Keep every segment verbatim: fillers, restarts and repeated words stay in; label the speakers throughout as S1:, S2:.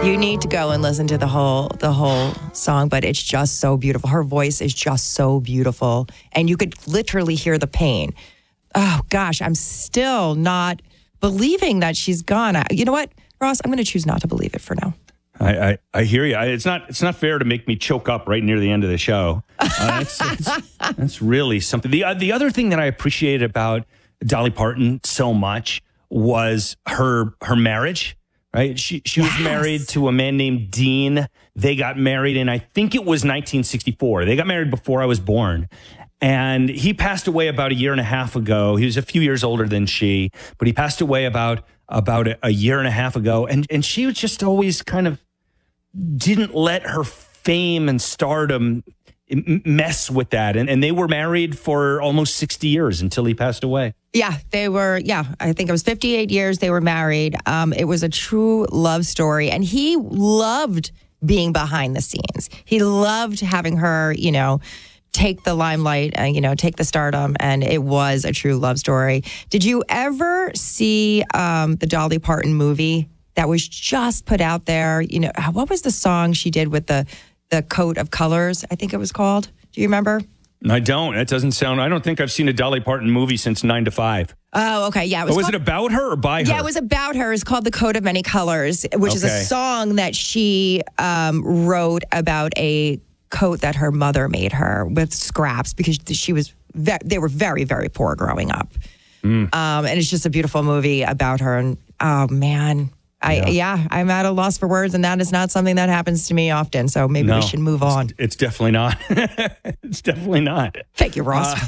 S1: You need to go and listen to the whole the whole song, but it's just so beautiful. Her voice is just so beautiful, and you could literally hear the pain. Oh gosh, I'm still not believing that she's gone. You know what, Ross? I'm going to choose not to believe it for now.
S2: I, I, I hear you. I, it's not it's not fair to make me choke up right near the end of the show. Uh, that's, that's, that's really something. The uh, the other thing that I appreciated about Dolly Parton so much was her her marriage. Right? She she yes. was married to a man named Dean. They got married in, I think it was nineteen sixty-four. They got married before I was born. And he passed away about a year and a half ago. He was a few years older than she, but he passed away about about a, a year and a half ago. And and she was just always kind of didn't let her fame and stardom mess with that. And, and they were married for almost sixty years until he passed away.
S1: Yeah, they were. Yeah, I think it was fifty-eight years they were married. Um, it was a true love story. And he loved being behind the scenes. He loved having her, you know, take the limelight and, you know, take the stardom. And it was a true love story. Did you ever see um, the Dolly Parton movie that was just put out there? You know, what was the song she did with the, the coat of colors? I think it was called. Do you remember?
S2: I don't. That doesn't sound. I don't think I've seen a Dolly Parton movie since Nine to Five.
S1: Oh, okay. Yeah.
S2: It was,
S1: oh,
S2: was
S1: called,
S2: it about her or by her?
S1: Yeah, it was about her. It's called The Coat of Many Colors, which okay. is a song that she um, wrote about a coat that her mother made her with scraps because she was. Ve- they were very, very poor growing up, mm. um, and it's just a beautiful movie about her. And oh man. I, yeah. yeah, I'm at a loss for words, and that is not something that happens to me often. So maybe no, we should move on.
S2: It's, it's definitely not. It's definitely not.
S1: Thank you, Ross.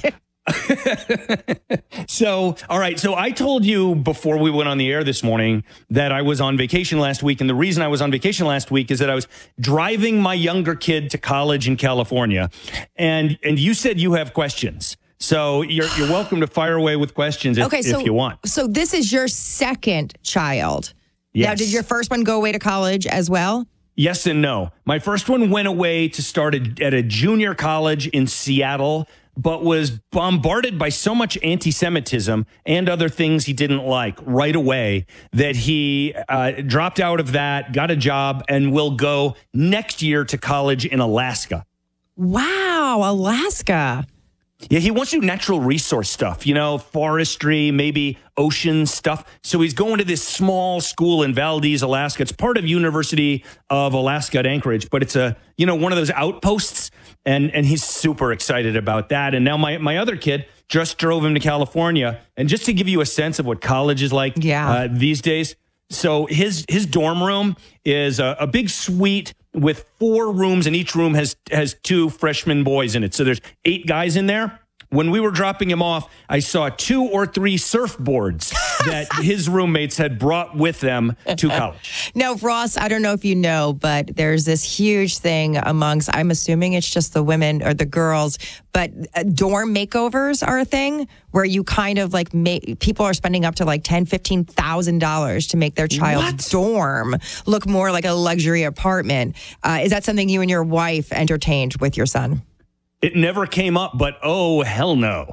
S2: Uh, so, all right. So I told you before we went on the air this morning that I was on vacation last week. And the reason I was on vacation last week is that I was driving my younger kid to college in California. And, and you said you have questions. So you're you're welcome to fire away with questions if,
S1: okay, so,
S2: if you want.
S1: So this is your second child.
S2: Yes.
S1: Now, did your first one go away to college as well?
S2: Yes and no. My first one went away to start a, at a junior college in Seattle, but was bombarded by so much anti-Semitism and other things he didn't like right away that he uh, dropped out of that, got a job, and will go next year to college in Alaska.
S1: Wow, Alaska.
S2: Yeah, he wants to do natural resource stuff, you know, forestry, maybe ocean stuff. So he's going to this small school in Valdez, Alaska. It's part of University of Alaska at Anchorage, but it's a, you know, one of those outposts. And and he's super excited about that. And now my, my other kid just drove him to California. And just to give you a sense of what college is like
S1: yeah.
S2: uh, these days. So his his dorm room is a, a big suite with four rooms, and each room has has two freshman boys in it. So there's eight guys in there. When we were dropping him off, I saw two or three surfboards that his roommates had brought with them to college.
S1: Now, Ross, I don't know if you know, but there's this huge thing amongst, I'm assuming it's just the women or the girls, but dorm makeovers are a thing where you kind of like make, people are spending up to like ten thousand dollars, fifteen thousand dollars to make their child's what? dorm look more like a luxury apartment. Uh, is that something you and your wife entertained with your son?
S2: It never came up, but oh, hell no.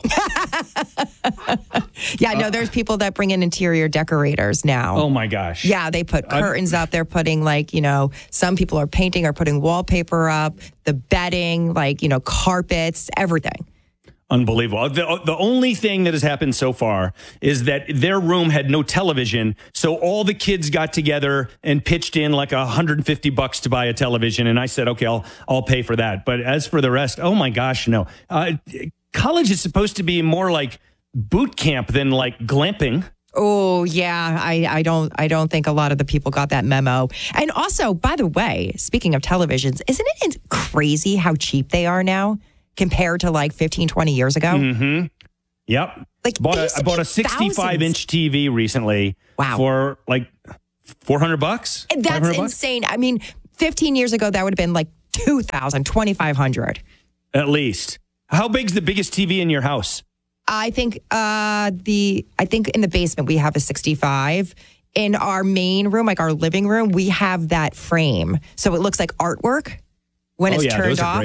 S1: yeah, no, there's people that bring in interior decorators now.
S2: Oh, my gosh.
S1: Yeah, they put curtains up. They're putting like, you know, some people are painting or putting wallpaper up, the bedding, like, you know, carpets, everything.
S2: Unbelievable. The, the only thing that has happened so far is that their room had no television. So all the kids got together and pitched in like one hundred fifty bucks to buy a television. And I said, okay, I'll, I'll pay for that. But as for the rest, oh my gosh, no. Uh, college is supposed to be more like boot camp than like glamping.
S1: Oh, yeah. I, I don't I don't think a lot of the people got that memo. And also, by the way, speaking of televisions, isn't it crazy how cheap they are now? Compared to like fifteen, twenty years ago.
S2: Mm-hmm. Yep.
S1: Like
S2: bought a, I bought a sixty-five inch T V recently.
S1: Wow.
S2: For like four hundred bucks.
S1: That's insane. Bucks? I mean, fifteen years ago, that would have been like two thousand, twenty-five hundred.
S2: At least. How big's the biggest T V in your house?
S1: I think uh, the I think in the basement we have a sixty-five. In our main room, like our living room, we have that frame. So it looks like artwork when
S2: oh,
S1: it's
S2: yeah,
S1: turned
S2: those
S1: off.
S2: Are great.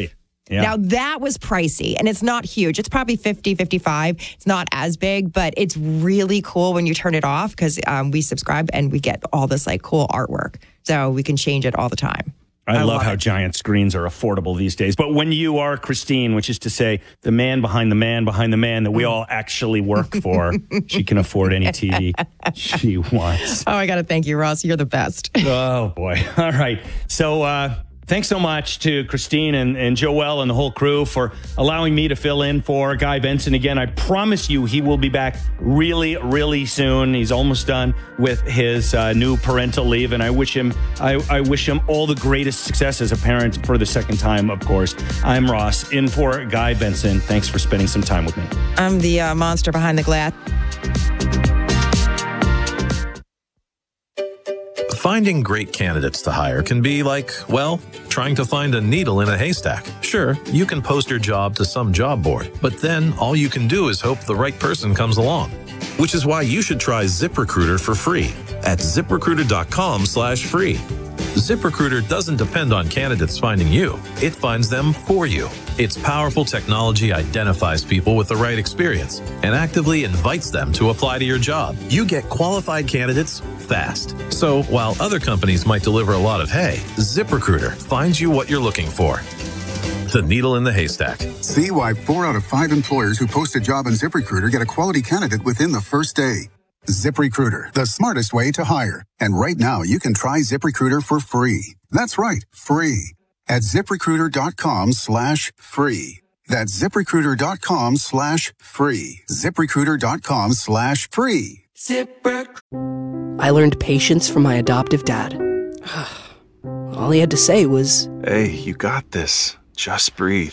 S2: Yeah.
S1: Now, that was pricey, and it's not huge. It's probably fifty, fifty-five. It's not as big, but it's really cool when you turn it off because um, we subscribe and we get all this like cool artwork. So we can change it all the time.
S2: I, I love, love how
S1: it.
S2: giant screens are affordable these days. But when you are Christine, which is to say the man behind the man behind the man that we all actually work for, she can afford any T V she wants.
S1: Oh, I got to thank you, Ross. You're the best.
S2: Oh, boy. All right. So uh, thanks so much to Christine and, and Joelle and the whole crew for allowing me to fill in for Guy Benson. Again, I promise you he will be back really, really soon. He's almost done with his uh, new parental leave, and I wish him I, I wish him all the greatest success as a parent for the second time, of course. I'm Ross, in for Guy Benson. Thanks for spending some time with me.
S1: I'm the uh, monster behind the glass.
S3: Finding great candidates to hire can be like, well, trying to find a needle in a haystack. Sure, you can post your job to some job board, but then all you can do is hope the right person comes along. Which is why you should try ZipRecruiter for free at ZipRecruiter.com slash free. ZipRecruiter doesn't depend on candidates finding you. It finds them for you. Its powerful technology identifies people with the right experience and actively invites them to apply to your job. You get qualified candidates fast. So while other companies might deliver a lot of hay, ZipRecruiter finds you what you're looking for. The needle in the haystack.
S4: See why four out of five employers who post a job on ZipRecruiter get a quality candidate within the first day. ZipRecruiter, the smartest way to hire. And right now, you can try ZipRecruiter for free. That's right, free. At ZipRecruiter.com slash free. That's ZipRecruiter.com slash free. ZipRecruiter.com slash free.
S5: ZipRecruiter. I learned patience from my adoptive dad. All he had to say was,
S6: "Hey, you got this. Just breathe."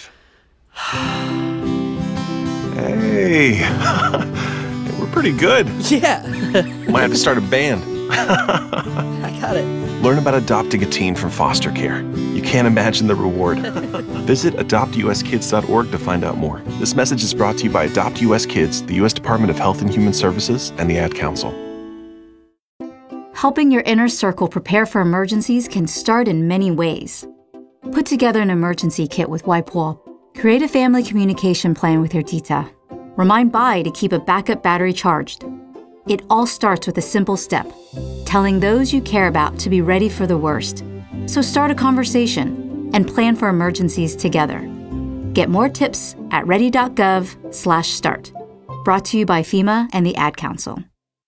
S6: Hey. We're pretty good.
S5: Yeah.
S6: Might have to start a band.
S5: I got it.
S6: Learn about adopting a teen from foster care. You can't imagine the reward. Visit adopt u s kids dot org to find out more. This message is brought to you by Adopt U S Kids, the U S Department of Health and Human Services, and the Ad Council.
S7: Helping your inner circle prepare for emergencies can start in many ways. Put together an emergency kit with WipeWall. Create a family communication plan with your tita. Remind Bai to keep a backup battery charged. It all starts with a simple step, telling those you care about to be ready for the worst. So start a conversation and plan for emergencies together. Get more tips at ready.gov slash start. Brought to you by FEMA and the Ad Council.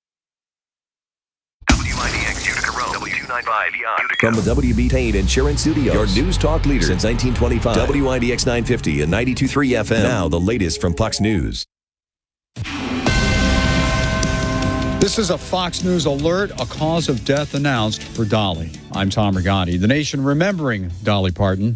S8: W I D X Utica Road, W two ninety-five Utica.
S9: From the W B Tain Insurance Studios, your news talk leader since nineteen twenty-five. W I D X nine fifty and ninety-two point three F M. Now the latest from Fox News.
S10: This is a Fox News alert, a cause of death announced for Dolly. I'm Tom Rigotti. The nation remembering Dolly Parton.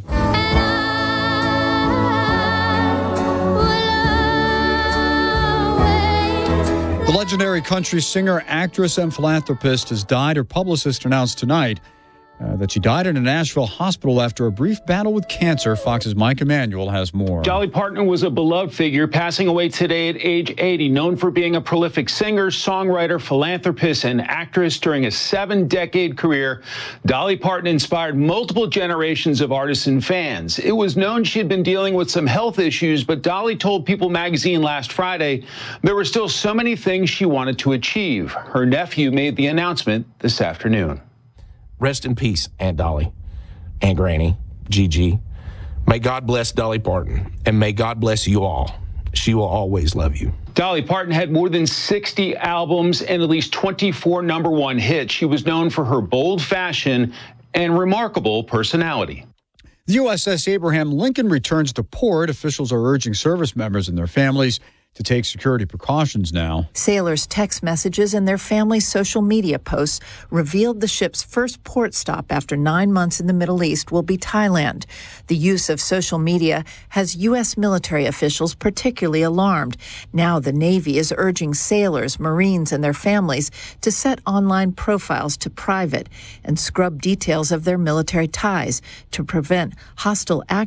S10: The legendary country singer, actress, and philanthropist has died. Her publicist announced tonight Uh, that she died in a Nashville hospital after a brief battle with cancer. Fox's Mike Emanuel has more.
S11: Dolly Parton was a beloved figure, passing away today at age eighty, known for being a prolific singer, songwriter, philanthropist, and actress. During a seven-decade career, Dolly Parton inspired multiple generations of artists and fans. It was known she had been dealing with some health issues, but Dolly told People magazine last Friday there were still so many things she wanted to achieve. Her nephew made the announcement this afternoon.
S12: Rest in peace, Aunt Dolly, Aunt Granny, Gigi. May God bless Dolly Parton, and may God bless you all. She will always love you.
S11: Dolly Parton had more than sixty albums and at least twenty-four number one hits. She was known for her bold fashion and remarkable personality.
S10: The U S S Abraham Lincoln returns to port. Officials are urging service members and their families to take security precautions now.
S13: Sailors' text messages and their families' social media posts revealed the ship's first port stop after nine months in the Middle East will be Thailand. The use of social media has U S military officials particularly alarmed. Now the Navy is urging sailors, Marines, and their families to set online profiles to private and scrub details of their military ties to prevent hostile acts